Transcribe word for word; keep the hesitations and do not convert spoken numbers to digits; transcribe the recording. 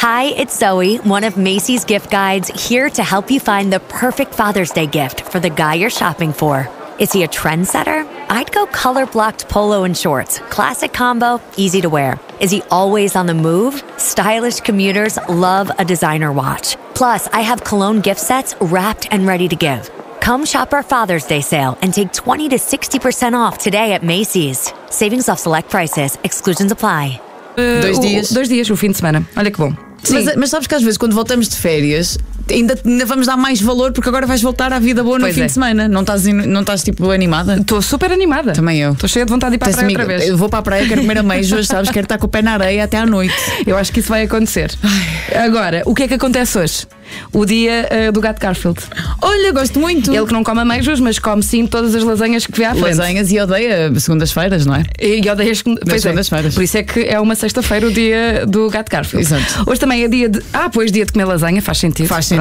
Hi, it's Zoe, one of Macy's gift guides, here to help you find the perfect Father's Day gift for the guy you're shopping for. Is he a trendsetter? I'd go color-blocked polo and shorts. Classic combo, easy to wear. Is he always on the move? Stylish commuters love a designer watch. Plus, I have cologne gift sets wrapped and ready to give. Come shop our Father's Day sale and take twenty to sixty percent off today at Macy's. Savings off select prices. Exclusions apply. Uh, dois o, dias. Dois dias, o fim de semana. Olha que bom. Mas, mas sabes que às vezes quando voltamos de férias ainda, ainda vamos dar mais valor porque agora vais voltar à vida boa no Pois fim é. de semana. Não estás, não estás tipo animada? Estou super animada. Também eu. Estou cheia de vontade de ir para a praia outra vez. Eu vou para a praia, quero comer ameijoas, sabes? Quero estar com o pé na areia até à noite. Eu acho que isso vai acontecer. Agora, o que é que acontece hoje? O dia uh, do gato Garfield. Olha, gosto muito. Ele que não come ameijoas, mas come sim todas as lasanhas que vê à frente. Lasanhas e odeia segundas-feiras, não é? E odeias que. Pois é. segundas-feiras. Por isso é que é uma sexta-feira o dia do gato Garfield. Exato. Hoje também é dia de. Ah, pois dia de comer lasanha, faz sentido. Faz sentido.